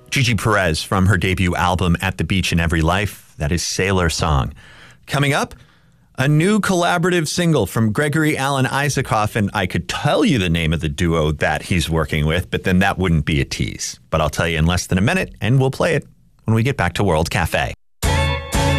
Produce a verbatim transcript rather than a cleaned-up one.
Gigi Perez from her debut album At the Beach in Every Life. That is Sailor Song. Coming up, a new collaborative single from Gregory Alan Isakov, and I could tell you the name of the duo that he's working with, but then that wouldn't be a tease. But I'll tell you in less than a minute, and we'll play it when we get back to World Cafe.